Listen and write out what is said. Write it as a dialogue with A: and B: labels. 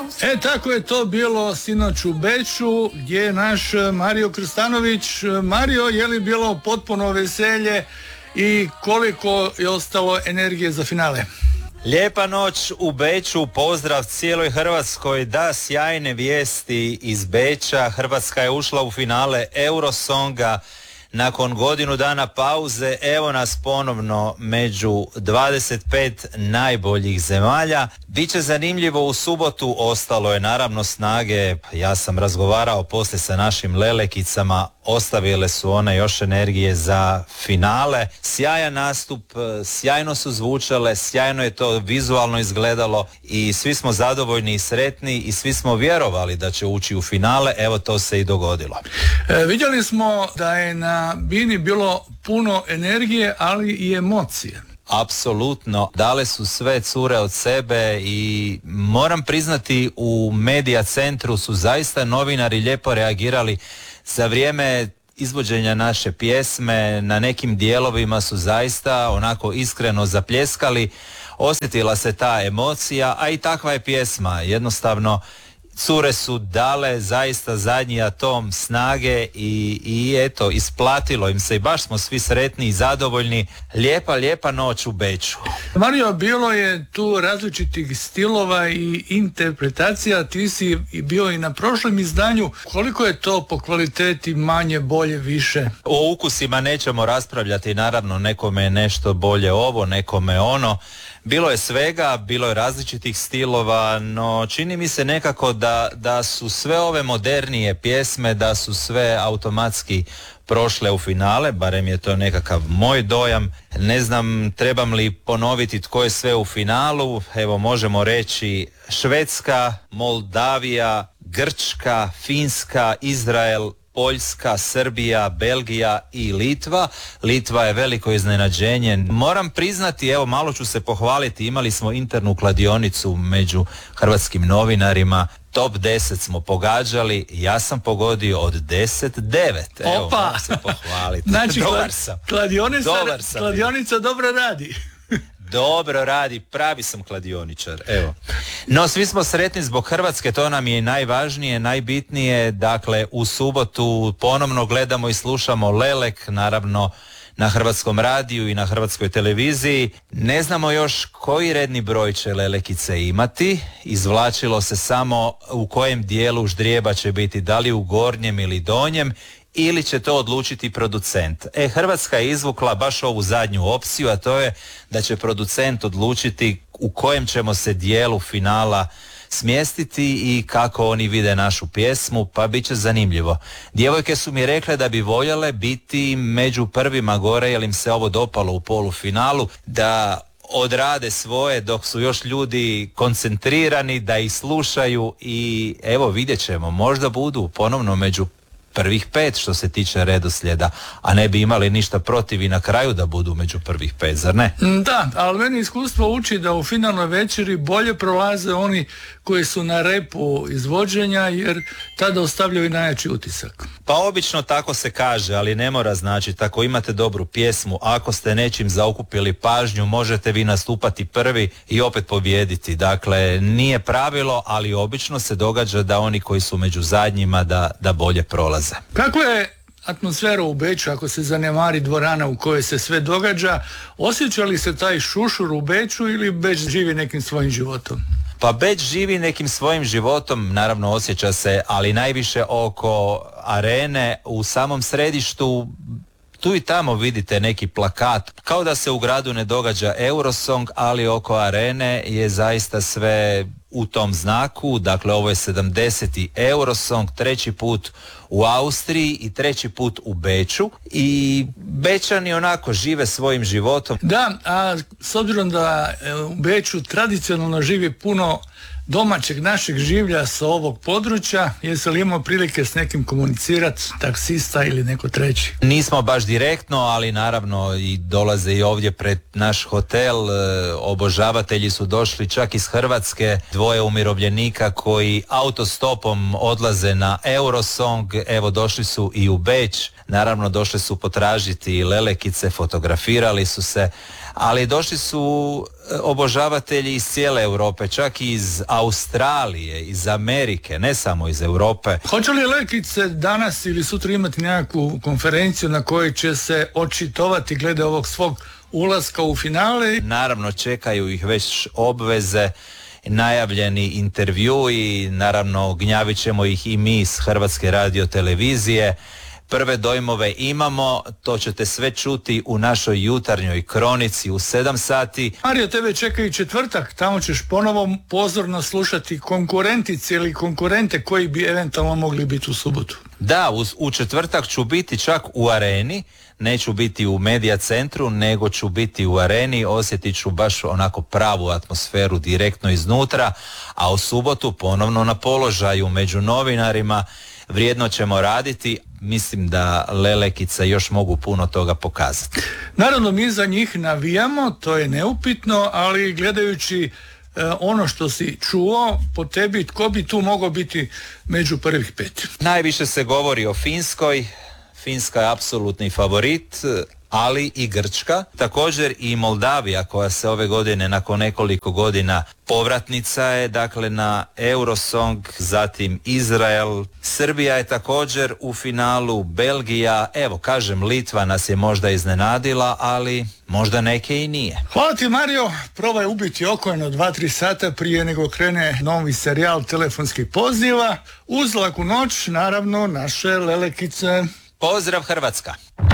A: Tako je to bilo sinoć u Beču, gdje je naš Mario Krstanović. Mario, je li bilo potpuno veselje i koliko je ostalo energije za finale?
B: Lijepa noć u Beču, pozdrav cijeloj Hrvatskoj, da, sjajne vijesti iz Beča. Hrvatska je ušla u finale Eurosonga nakon godinu dana pauze. Evo nas ponovno među 25 najboljih zemalja. Biće zanimljivo u subotu, ostalo je naravno snage. Ja sam razgovarao poslije sa našim lelekicama, ostavile su one još energije za finale. Sjajan nastup, sjajno su zvučale, sjajno je to vizualno izgledalo i svi smo zadovoljni i sretni i svi smo vjerovali da će ući u finale. Evo, to se i dogodilo.
A: Vidjeli smo da je na bini bilo puno energije, ali i emocije.
B: Apsolutno, dale su sve cure od sebe i moram priznati, u Medija centru su zaista novinari lijepo reagirali za vrijeme izvođenja naše pjesme. Na nekim dijelovima su zaista onako iskreno zapljeskali, osjetila se ta emocija, a i takva je pjesma. Jednostavno, cure su dale zaista zadnji atom snage i eto, isplatilo im se i baš smo svi sretni i zadovoljni. Lijepa noć u Beču.
A: Mario, bilo je tu različitih stilova i interpretacija, ti si bio i na prošlom izdanju. Koliko je to po kvaliteti manje, bolje, više?
B: O ukusima nećemo raspravljati, naravno nekome je nešto bolje ovo, nekome ono. Bilo je svega, bilo je različitih stilova, no čini mi se nekako da su sve ove modernije pjesme, da su sve automatski prošle u finale, barem je to nekakav moj dojam. Ne znam, trebam li ponoviti tko je sve u finalu. Evo, možemo reći Švedska, Moldavija, Grčka, Finska, Izrael, Poljska, Srbija, Belgija i Litva. Litva je veliko iznenađenje. Moram priznati, evo, malo ću se pohvaliti, imali smo internu kladionicu među hrvatskim novinarima. Top 10 smo pogađali, ja sam pogodio od 10-9. Evo, moram se pohvaliti.
A: Znači,
B: dobar sam.
A: Kladionica dobro radi.
B: Dobro radi, pravi sam kladioničar, evo. No, svi smo sretni zbog Hrvatske, to nam je i najvažnije, najbitnije. Dakle, u subotu ponovno gledamo i slušamo Lelek, naravno na Hrvatskom radiju i na Hrvatskoj televiziji. Ne znamo još koji redni broj će Lelekice imati. Izvlačilo se samo u kojem dijelu ždrijeba će biti, da li u gornjem ili donjem, ili će to odlučiti producent. Hrvatska je izvukla baš ovu zadnju opciju, a to je da će producent odlučiti u kojem ćemo se dijelu finala smjestiti i kako oni vide našu pjesmu, pa bit će zanimljivo. Djevojke su mi rekle da bi voljele biti među prvima gore, jer im se ovo dopalo u polufinalu, da odrade svoje dok su još ljudi koncentrirani, da ih slušaju i evo, vidjet ćemo, možda budu ponovno među prvih 5 što se tiče redoslijeda, a ne bi imali ništa protiv i na kraju da budu među prvih 5, zar ne?
A: Da, ali meni iskustvo uči da u finalnoj večeri bolje prolaze oni koji su na repu izvođenja, jer tada ostavljaju najjači utisak.
B: Pa obično tako se kaže, ali ne mora značiti. Ako imate dobru pjesmu, ako ste nečim zaokupili pažnju, možete vi nastupati prvi i opet pobijediti. Dakle, nije pravilo, ali obično se događa da oni koji su među zadnjima da bolje prolaze.
A: Kako je atmosfera u Beču, ako se zanemari dvorana u kojoj se sve događa? Osjeća li se taj šušur u Beču ili Beč živi nekim svojim životom?
B: Pa Beč živi nekim svojim životom, naravno osjeća se, ali najviše oko arene, u samom središtu. Tu i tamo vidite neki plakat, kao da se u gradu ne događa Eurosong, ali oko arene je zaista sve u tom znaku. Dakle, ovo je 70. Eurosong, 3. put u Austriji i 3. put u Beču i Bečani onako žive svojim životom.
A: Da, a s obzirom da u Beču tradicionalno živi puno domaćeg našeg življa sa ovog područja, jesi li imao prilike s nekim komunicirati, taksista ili neko treći?
B: Nismo baš direktno, ali naravno i dolaze i ovdje pred naš hotel. Obožavatelji su došli čak iz Hrvatske, 2 umirovljenika koji autostopom odlaze na Eurosong. Evo, došli su i u Beč, naravno došli su potražiti Lelekice, fotografirali su se, ali došli su obožavatelji iz cijele Europe, čak i iz Australije, iz Amerike, ne samo iz Europe.
A: Hoće li Lekice danas ili sutra imati nekakvu konferenciju na kojoj će se očitovati glede ovog svog ulaska u finale?
B: Naravno, čekaju ih već obveze, najavljeni intervjui, naravno gnjavit ćemo ih i mi s Hrvatske radiotelevizije. Prve dojmove imamo, to ćete sve čuti u našoj jutarnjoj kronici u 7 sati.
A: Mario, tebe čeka i četvrtak, tamo ćeš ponovo pozorno slušati konkurentice ili konkurente koji bi eventualno mogli biti u subotu.
B: Da, u četvrtak ću biti čak u Areni, neću biti u Medija centru, nego ću biti u Areni, osjetit ću baš onako pravu atmosferu direktno iznutra, a u subotu ponovno na položaju među novinarima. Vrijedno ćemo raditi, mislim da Lelekice još mogu puno toga pokazati.
A: Naravno, mi za njih navijamo, to je neupitno, ali gledajući ono što si čuo po tebi, tko bi tu mogao biti među prvih 5?
B: Najviše se govori o Finskoj. Finska je apsolutni favorit, ali i Grčka. Također i Moldavija, koja se ove godine nakon nekoliko godina povratnica je, dakle, na Eurosong, zatim Izrael. Srbija je također u finalu, Belgija, evo kažem, Litva nas je možda iznenadila, ali možda neke i nije.
A: Hvala ti, Mario, probaj ubiti oko 2-3 sata prije nego krene novi serijal telefonskih poziva. Uz laku noć, naravno, naše Lelekice.
B: Pozdrav Hrvatska!